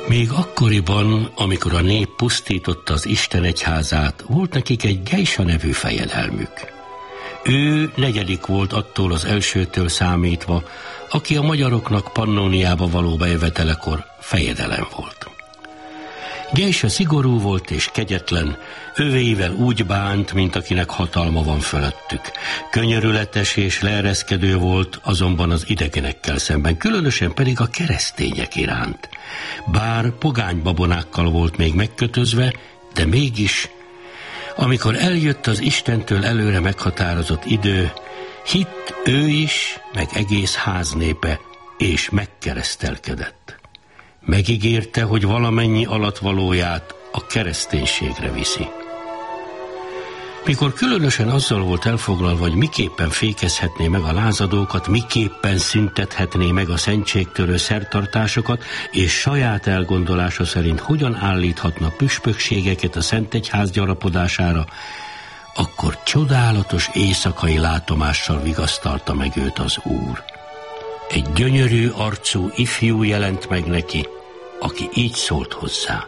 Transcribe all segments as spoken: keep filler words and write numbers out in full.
Még akkoriban, amikor a nép pusztította az Isten egyházát, volt nekik egy Gejsa nevű fejedelmük. Ő negyedik volt attól az elsőtől számítva, aki a magyaroknak Pannóniába való bejövetelekor fejedelem volt. Gejsa szigorú volt és kegyetlen, övéivel úgy bánt, mint akinek hatalma van fölöttük. Könyörületes és leereszkedő volt azonban az idegenekkel szemben, különösen pedig a keresztények iránt. Bár pogány babonákkal volt még megkötözve, de mégis, amikor eljött az Istentől előre meghatározott idő, hitt ő is, meg egész háznépe, és megkeresztelkedett. Megígérte, hogy valamennyi alatvalóját a kereszténységre viszi. Mikor különösen azzal volt elfoglalva, hogy miképpen fékezhetné meg a lázadókat, miképpen szüntethetné meg a szentségtörő szertartásokat, és saját elgondolása szerint hogyan állíthatna püspökségeket a Szentegyház gyarapodására, akkor csodálatos éjszakai látomással vigasztalta meg őt az Úr. Egy gyönyörű arcú ifjú jelent meg neki, aki így szólt hozzá: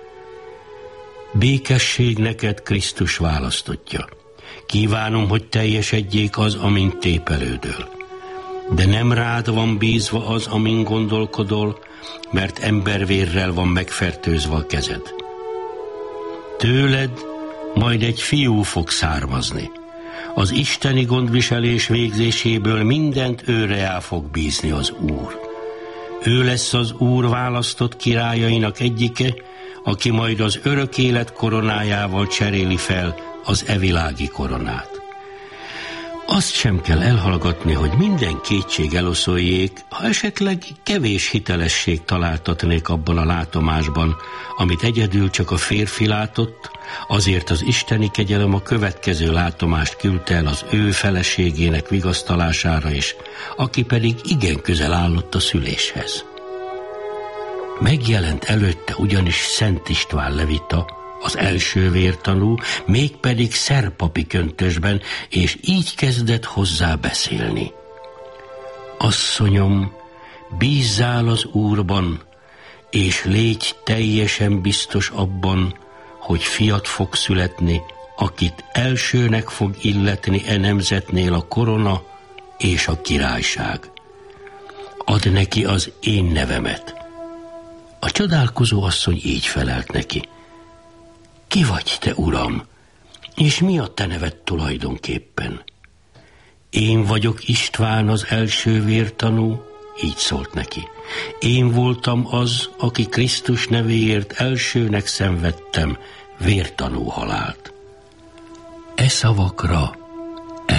békesség neked Krisztus választottja. Kívánom, hogy teljesedjék az, amint tépelődöl. De nem rád van bízva az, amin gondolkodol, mert embervérrel van megfertőzve a kezed. Tőled majd egy fiú fog származni. Az isteni gondviselés végzéséből mindent őre el fog bízni az Úr. Ő lesz az Úr választott királyainak egyike, aki majd az örök élet koronájával cseréli fel az evilági koronát. Azt sem kell elhallgatni, hogy minden kétség eloszoljék, ha esetleg kevés hitelesség találtatnék abban a látomásban, amit egyedül csak a férfi látott, azért az isteni kegyelem a következő látomást küldte el az ő feleségének vigasztalására is, aki pedig igen közel állott a szüléshez. Megjelent előtte ugyanis Szent István levita, az első vértanú, mégpedig szerpapi köntösben, és így kezdett hozzá beszélni. Asszonyom, bízzál az Úrban, és légy teljesen biztos abban, hogy fiat fog születni, akit elsőnek fog illetni e nemzetnél a korona és a királyság. Add neki az én nevemet. A csodálkozó asszony így felelt neki: ki vagy te, uram, és mi a te neved tulajdonképpen? Én vagyok István, az első vértanú, így szólt neki. Én voltam az, aki Krisztus nevéért elsőnek szenvedtem vértanú halált. E szavakra